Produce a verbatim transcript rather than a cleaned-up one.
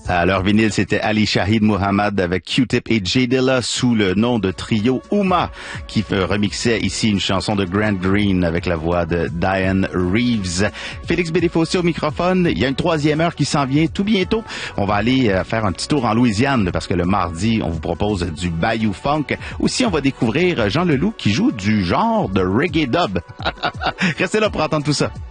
À leur vinyle, c'était Ali Shaheed Muhammad avec Q-Tip et J Dilla sous le nom de trio Ouma qui remixait ici une chanson de Grant Green avec la voix de Diane Reeves. Félix Bédéfossé au microphone. Il y a une troisième heure qui s'en vient tout bientôt. On va aller faire un petit tour en Louisiane parce que le mardi, on vous propose du Bayou Funk. Aussi, on va découvrir Jean Leloup qui joue du genre de reggae dub. Restez là pour entendre tout ça.